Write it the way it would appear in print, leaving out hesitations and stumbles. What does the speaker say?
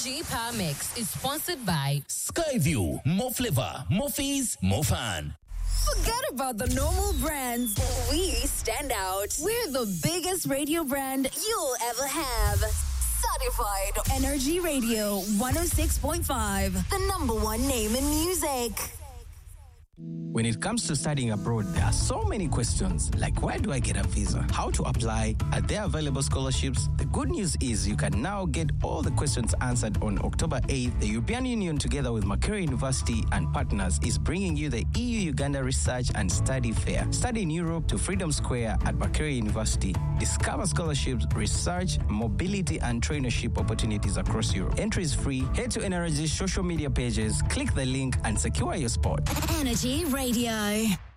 Energy Power Mix is sponsored by Skyview. More flavor, more fees, more fun. Forget about the normal brands. We stand out. We're the biggest radio brand you'll ever have. Certified Energy Radio 106.5. The #1 name in music. When it comes to studying abroad, there are so many questions, like where do I get a visa? How to apply? Are there available scholarships? The good news is you can now get all the questions answered on October 8th. The European Union, together with Makerere University and partners, is bringing you the EU-Uganda Research and Study Fair. Study in Europe to Freedom Square at Makerere University. Discover scholarships, research, mobility, and traineeship opportunities across Europe. Entry is free. Head to NRG's social media pages, click the link, and secure your spot. Energy Radio.